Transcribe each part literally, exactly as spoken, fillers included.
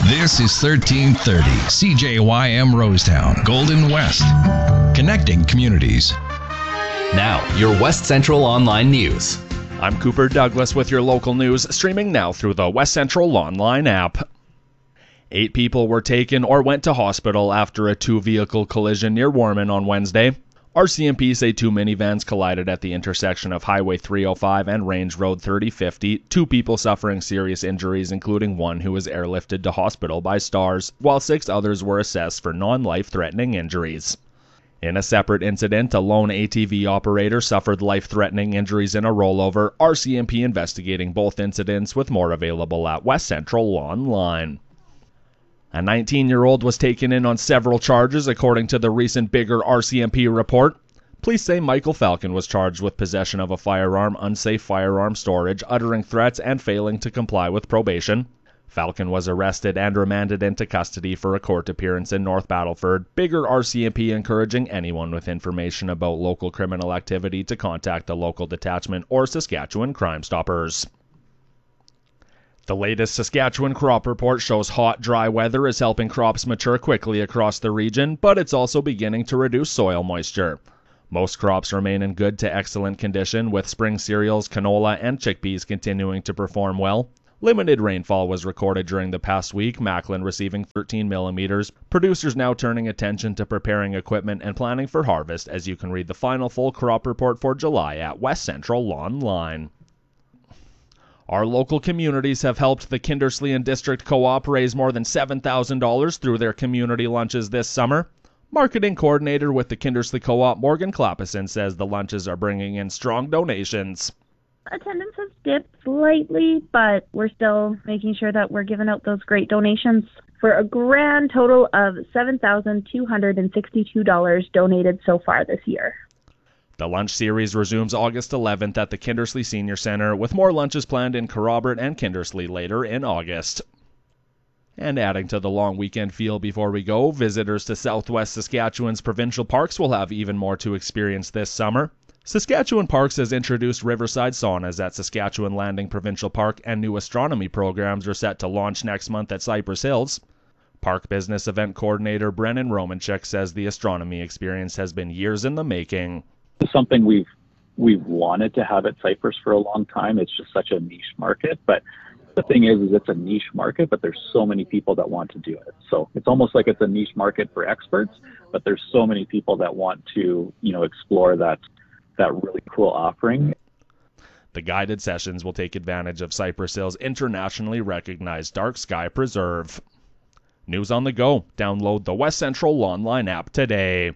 This is thirteen thirty C J Y M Rosetown, Golden West, connecting communities. Now, your West Central Online News. I'm Cooper Douglas with your local news, streaming now through the West Central Online app. Eight people were taken or went to hospital after a two-vehicle collision near Warman on Wednesday. R C M P say two minivans collided at the intersection of Highway three oh five and Range Road thirty fifty, two people suffering serious injuries, including one who was airlifted to hospital by STARS, while six others were assessed for non-life-threatening injuries. In a separate incident, a lone A T V operator suffered life-threatening injuries in a rollover. R C M P investigating both incidents, with more available at West Central Online. A nineteen-year-old was taken in on several charges, according to the recent Bigger R C M P report. Police say Michael Falcon was charged with possession of a firearm, unsafe firearm storage, uttering threats, and failing to comply with probation. Falcon was arrested and remanded into custody for a court appearance in North Battleford. Bigger R C M P encouraging anyone with information about local criminal activity to contact the local detachment or Saskatchewan Crime Stoppers. The latest Saskatchewan crop report shows hot, dry weather is helping crops mature quickly across the region, but it's also beginning to reduce soil moisture. Most crops remain in good to excellent condition, with spring cereals, canola, and chickpeas continuing to perform well. Limited rainfall was recorded during the past week, Macklin receiving thirteen millimeters. Producers now turning attention to preparing equipment and planning for harvest, as you can read the final full crop report for July at West Central Online. Our local communities have helped the Kindersley and District Co-op raise more than seven thousand dollars through their community lunches this summer. Marketing coordinator with the Kindersley Co-op, Morgan Clappison, says the lunches are bringing in strong donations. Attendance has dipped slightly, but we're still making sure that we're giving out those great donations for a grand total of seven thousand two hundred sixty-two dollars donated so far this year. The lunch series resumes August eleventh at the Kindersley Senior Center, with more lunches planned in Kerrobert and Kindersley later in August. And adding to the long weekend feel before we go, visitors to Southwest Saskatchewan's provincial parks will have even more to experience this summer. Saskatchewan Parks has introduced riverside saunas at Saskatchewan Landing Provincial Park, and new astronomy programs are set to launch next month at Cypress Hills. Park Business Event Coordinator Brennan Romanchuk says the astronomy experience has been years in the making. It's something we've we've wanted to have at Cypress for a long time. It's just such a niche market, but the thing is, is it's a niche market, but there's so many people that want to do it. So it's almost like it's a niche market for experts, but there's so many people that want to, you know, explore that that really cool offering. The guided sessions will take advantage of Cypress Hill's internationally recognized dark sky preserve. News on the go. Download the West Central Online app today.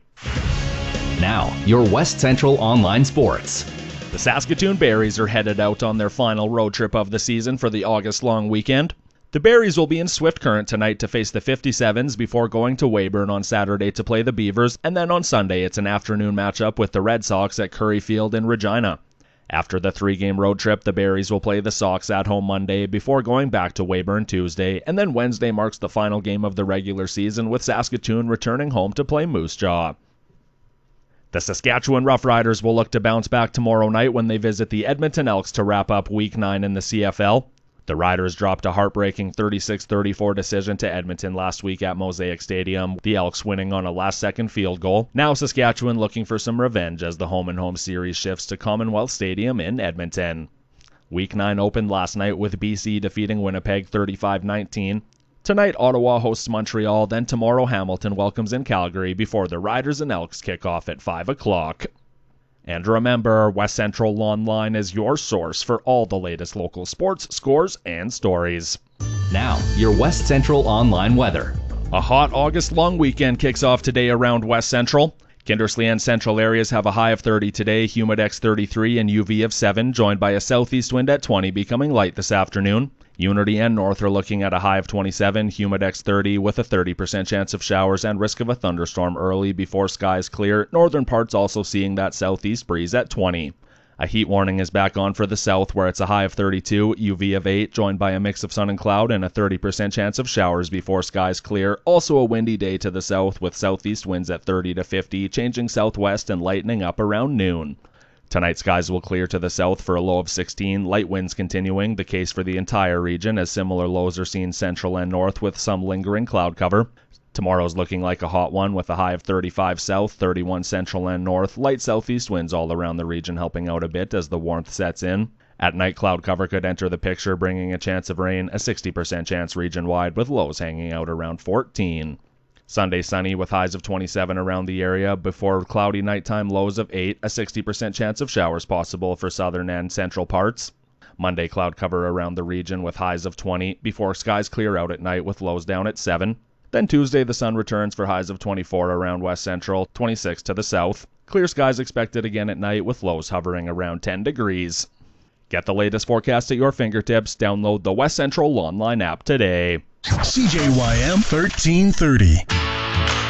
Now, your West Central Online Sports. The Saskatoon Berries are headed out on their final road trip of the season for the August long weekend. The Berries will be in Swift Current tonight to face the fifty-sevens before going to Weyburn on Saturday to play the Beavers, and then on Sunday it's an afternoon matchup with the Red Sox at Curry Field in Regina. After the three-game road trip, the Berries will play the Sox at home Monday before going back to Weyburn Tuesday, and then Wednesday marks the final game of the regular season, with Saskatoon returning home to play Moose Jaw. The Saskatchewan Roughriders will look to bounce back tomorrow night when they visit the Edmonton Elks to wrap up Week nine in the C F L. The Riders dropped a heartbreaking thirty-six thirty-four decision to Edmonton last week at Mosaic Stadium, the Elks winning on a last-second field goal. Now Saskatchewan looking for some revenge as the home-and-home series shifts to Commonwealth Stadium in Edmonton. Week nine opened last night with B C defeating Winnipeg thirty-five nineteen. Tonight, Ottawa hosts Montreal, then tomorrow Hamilton welcomes in Calgary before the Riders and Elks kick off at five o'clock. And remember, West Central Online is your source for all the latest local sports, scores, and stories. Now, your West Central Online weather. A hot August long weekend kicks off today around West Central. Kindersley and Central areas have a high of thirty today, Humidex thirty-three, and U V of seven, joined by a southeast wind at twenty, becoming light this afternoon. Unity and North are looking at a high of twenty-seven, Humidex thirty, with a thirty percent chance of showers and risk of a thunderstorm early before skies clear. Northern parts also seeing that southeast breeze at twenty. A heat warning is back on for the south, where it's a high of thirty-two, U V of eight, joined by a mix of sun and cloud and a thirty percent chance of showers before skies clear. Also a windy day to the south with southeast winds at thirty to fifty, changing southwest and lightening up around noon. Tonight, skies will clear to the south for a low of sixteen. Light winds continuing, the case for the entire region, as similar lows are seen central and north with some lingering cloud cover. Tomorrow's looking like a hot one with a high of thirty-five south, thirty-one central and north. Light southeast winds all around the region helping out a bit as the warmth sets in. At night, cloud cover could enter the picture, bringing a chance of rain, a sixty percent chance region-wide, with lows hanging out around fourteen. Sunday sunny with highs of twenty-seven around the area before cloudy nighttime lows of eight, a sixty percent chance of showers possible for southern and central parts. Monday cloud cover around the region with highs of twenty before skies clear out at night with lows down at seven. Then Tuesday the sun returns for highs of twenty-four around west central, twenty-six to the south. Clear skies expected again at night with lows hovering around ten degrees. Get the latest forecast at your fingertips. Download the West Central Online app today. C J Y M thirteen thirty.